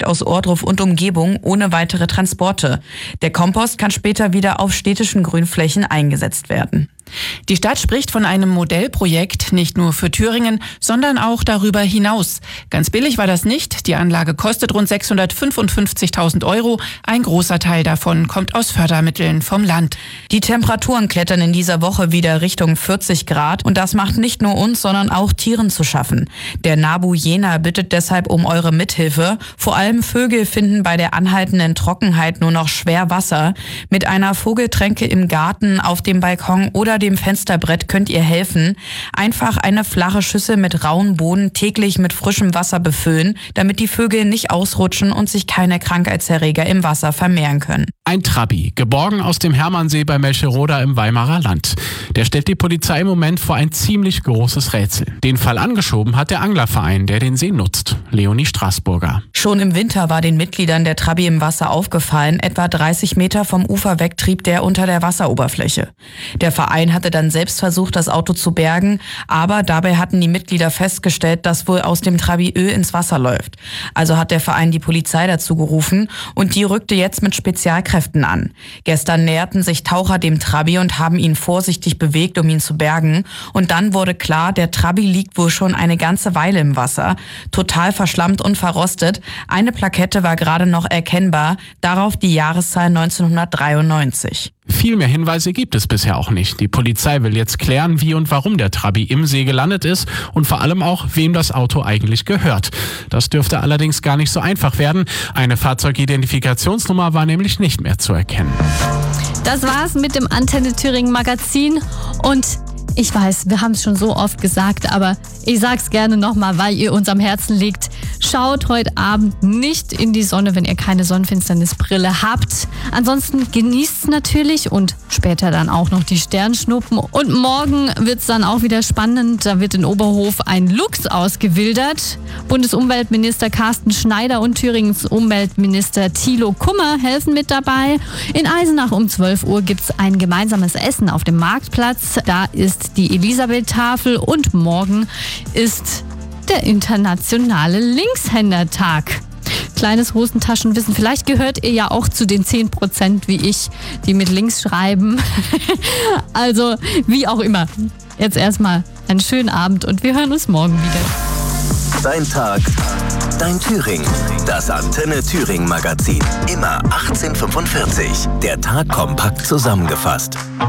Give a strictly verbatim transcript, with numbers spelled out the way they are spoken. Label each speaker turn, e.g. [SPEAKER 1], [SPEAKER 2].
[SPEAKER 1] aus Ohrdruf und Umgebung ohne weitere Transporte. Der Kompost kann später wieder auf städtischen Grünflächen eingesetzt werden.
[SPEAKER 2] Die Stadt spricht von einem Modellprojekt, nicht nur für Thüringen, sondern auch darüber hinaus. Ganz billig war das nicht. Die Anlage kostet rund sechshundertfünfundfünfzigtausend Euro. Ein großer Teil davon kommt aus Fördermitteln vom Land.
[SPEAKER 1] Die Temperaturen klettern in dieser Woche wieder Richtung vierzig Grad und das macht nicht nur uns, sondern auch Tieren zu schaffen. Der NABU Jena bittet deshalb um eure Mithilfe. Vor allem Vögel finden bei der anhaltenden Trockenheit nur noch schwer Wasser. Mit einer Vogeltränke im Garten, auf dem Balkon oder dem Fensterbrett könnt ihr helfen. Einfach eine flache Schüssel mit rauem Boden täglich mit frischem Wasser befüllen, damit die Vögel nicht ausrutschen und sich keine Krankheitserreger im Wasser vermehren können.
[SPEAKER 3] Ein Trabi, geborgen aus dem Hermannsee bei Melcheroda im Weimarer Land. Der stellt die Polizei im Moment vor ein ziemlich großes Rätsel. Den Fall angeschoben hat der Anglerverein, der den See nutzt. Leonie Straßburger.
[SPEAKER 1] Schon im Winter war den Mitgliedern der Trabi im Wasser aufgefallen. Etwa dreißig Meter vom Ufer weg trieb der unter der Wasseroberfläche. Der Verein hatte dann selbst versucht, das Auto zu bergen, aber dabei hatten die Mitglieder festgestellt, dass wohl aus dem Trabi Öl ins Wasser läuft. Also hat der Verein die Polizei dazu gerufen und die rückte jetzt mit Spezialkräften an. Gestern näherten sich Taucher dem Trabi und haben ihn vorsichtig bewegt, um ihn zu bergen. Und dann wurde klar, der Trabi liegt wohl schon eine ganze Weile im Wasser, total verschlammt und verrostet. Eine Plakette war gerade noch erkennbar, darauf die Jahreszahl neunzehnhundertdreiundneunzig.
[SPEAKER 3] Viel mehr Hinweise gibt es bisher auch nicht. Die Polizei will jetzt klären, wie und warum der Trabi im See gelandet ist und vor allem auch, wem das Auto eigentlich gehört. Das dürfte allerdings gar nicht so einfach werden. Eine Fahrzeugidentifikationsnummer war nämlich nicht mehr zu erkennen.
[SPEAKER 4] Das war's mit dem Antenne Thüringen Magazin und ich weiß, wir haben es schon so oft gesagt, aber ich sag's gerne nochmal, weil ihr uns am Herzen liegt. Schaut heute Abend nicht in die Sonne, wenn ihr keine Sonnenfinsternisbrille habt. Ansonsten genießt es natürlich und später dann auch noch die Sternschnuppen. Und morgen wird's dann auch wieder spannend. Da wird in Oberhof ein Luchs ausgewildert. Bundesumweltminister Carsten Schneider und Thüringens Umweltminister Thilo Kummer helfen mit dabei. In Eisenach um zwölf Uhr gibt's ein gemeinsames Essen auf dem Marktplatz. Da ist die Elisabeth-Tafel und morgen ist der internationale Linkshändertag. Kleines Hosentaschenwissen. Vielleicht gehört ihr ja auch zu den zehn Prozent wie ich, die mit links schreiben. Also, wie auch immer. Jetzt erstmal einen schönen Abend und wir hören uns morgen wieder.
[SPEAKER 5] Dein Tag, dein Thüringen. Das Antenne Thüringen Magazin. Immer achtzehn Uhr fünfundvierzig. Der Tag kompakt zusammengefasst.